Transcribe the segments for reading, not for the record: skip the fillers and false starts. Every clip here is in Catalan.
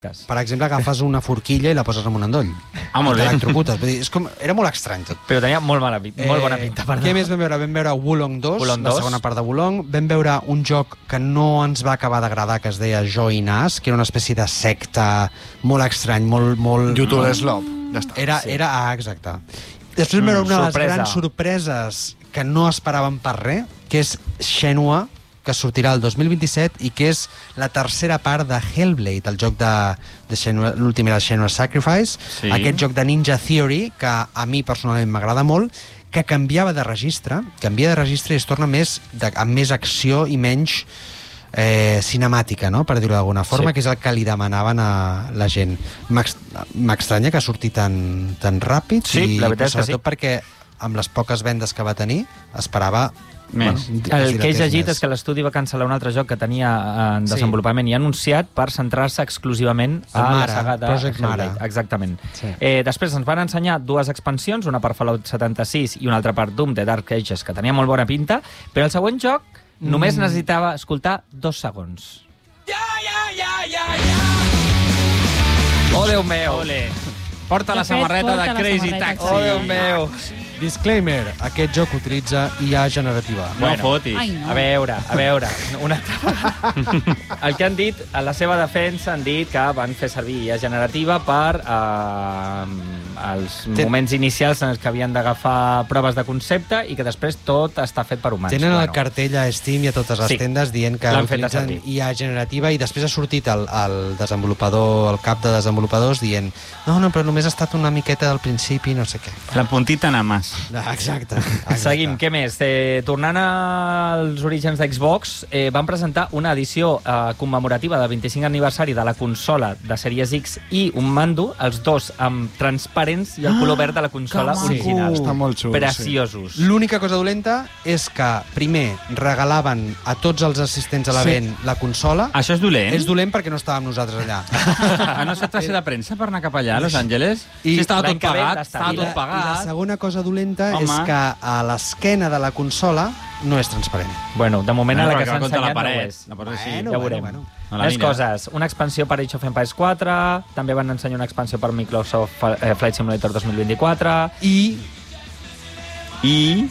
Per exemple, agafes una forquilla i la poses en un endoll. Molt bé. T'electrocutes. Vull dir, era molt estrany tot. Però tenia molt bona pinta. Què més vam veure? Vam veure Wulong 2, la segona part de Wulong. Vam veure un joc que no ens va acabar d'agradar, que es deia Join Us, que era una espècie de secta molt estrany, molt... YouTuber's Love. Exacte. Després vam veure una de les grans sorpreses que no esperàvem per res, que és Shenmue, que sortirà el 2027 i que és la tercera part de Hellblade, el joc de Shenmue, l'últim era Shenmue Sacrifice, aquest joc de Ninja Theory, que a mi personalment m'agrada molt, que canvia de registre i es torna amb més acció i menys cinemàtica, no? Per dir-ho d'alguna forma, que és el que li demanaven a la gent. M'estranya que surti tan ràpid, i sobretot perquè amb les poques vendes que va tenir esperava més. El que he llegit és que l'estudi va cancel·lar un altre joc que tenia en desenvolupament i anunciat per centrar-se exclusivament a la saga de Hellblade. Exactament. Després ens van ensenyar dues expansions, una per Fallout 76 i una altra per Doom The Dark Ages, que tenia molt bona pinta, però el següent joc només necessitava escoltar 2 segons. Oh, Déu meu! Porta la samarreta de Crazy Taxi. Oh, Déu meu! Disclaimer, aquest joc utilitza IA generativa. No fotis. A veure, el que han dit, a la seva defensa, han dit que van fer servir IA generativa per els moments inicials en els que havien d'agafar proves de concepte i que després tot està fet per humans. Tenen el cartell a Steam i a totes les tendes dient que utilitzen IA generativa i després ha sortit el desenvolupador, el cap de desenvolupadors dient no, però només ha estat una miqueta del principi, no sé què. La puntita nada más. Exacte. Seguim, què més? Tornant als orígens d'Xbox, van presentar una edició commemorativa del 25 aniversari de la consola de Series X i un mando, els dos amb transparents i el color verd de la consola original. Està molt xulo. Preciosos. L'única cosa dolenta és que, primer, regalaven a tots els assistents a l'event la consola. Això és dolent? És dolent perquè no estàvem nosaltres allà. No s'ha tractat de premsa per anar cap allà, a Los Angeles? Sí, estava tot pagat. I la segona cosa dolenta és que a l'esquena de la consola no és transparent. Bueno, de moment a la que s'ha ensenyat no ho és. Ja ho veurem. Més coses. Una expansió per Age of Empires 4, també van ensenyar una expansió per Microsoft Flight Simulator 2024 i... I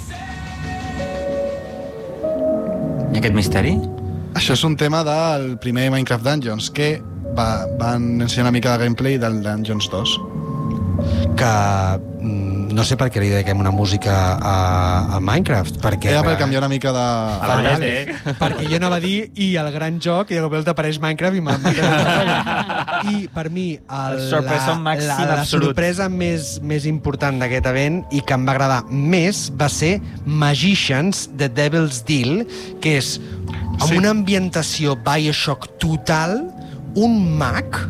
aquest misteri? Això és un tema del primer Minecraft Dungeons, que van ensenyar una mica de gameplay del Dungeons 2. Que no sé per què li dediquem una música a Minecraft. Era per canviar una mica de... Perquè jo anava a dir i el gran joc i de cop t'apareix Minecraft i per mi la sorpresa més important d'aquest event i que em va agradar més va ser Magicians The Devil's Deal, que és amb una ambientació Bioshock total, un mag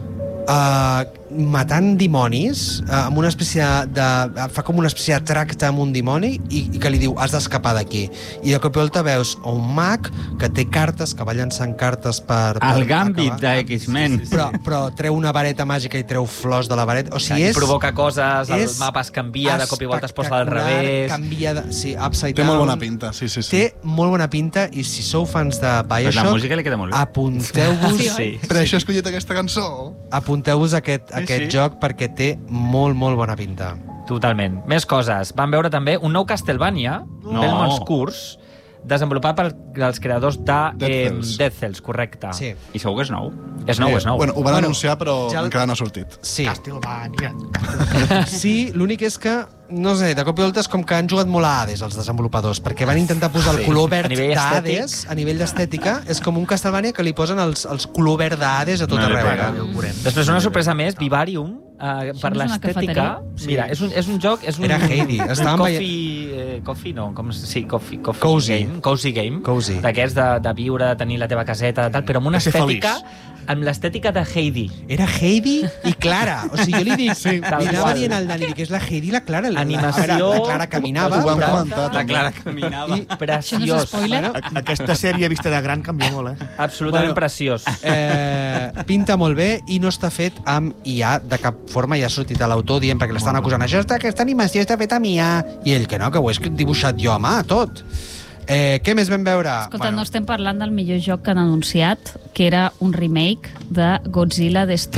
matant dimonis amb una espècie fa com una espècie de tracte amb un dimoni i que li diu, has d'escapar d'aquí, i de cop i volta veus un mag que té cartes, que va llançant cartes per el Gambit de X-Men, però treu una vareta màgica i treu flors de la vareta, o sigui, provoca coses, el mapa es canvia, de cop i volta es posa al revés, canvia upside down. Té molt bona pinta, sí. Té molt bona pinta, i si sou fans de Bioshock, la música li queda molt bé. Apunteu-vos per això he escollit aquesta cançó, apunteu-vos aquest joc perquè té molt bona pinta. Totalment. Més coses. Van veure també un nou Castlevania, Belmont's Curse, desenvolupat pels creadors de Dead Cells, correcte. Sí. I segur que és nou? És nou. Bueno, ho van anunciar, però encara no ha sortit. Sí. Castlevania. Sí, l'únic és que, no sé, de cop i volta és com que han jugat molt a Hades, els desenvolupadors, perquè van intentar posar el color verd d'Hades, a nivell d'estètica, és com un Castlevania que li posen els color verd d'Hades a tot arreu. Després, una sorpresa més, Vivarium, per l'estètica... Mira, és un joc... Era Heidi. Coffee, no, sí, Cozy Game, d'aquests de viure, de tenir la teva caseta, però amb una estètica... amb l'estètica de Heidi. Era Heidi i Clara. O sigui, jo li dic... Li anava dient al Dani que és la Heidi i la Clara. Animació... La Clara caminava. La Clara caminava. I preciós. Aquesta sèrie vista de gran canvia molt, Absolutament preciós. Pinta molt bé i no està fet amb IA de cap forma. Ja ha sortit a l'autor dient, perquè l'estan acusant, aquesta animació està feta amb IA. I ell, que no, que ho he dibuixat jo a mà, tot. Què més vam veure? Escolta, no estem parlant del millor joc que han anunciat, que era un remake de Godzilla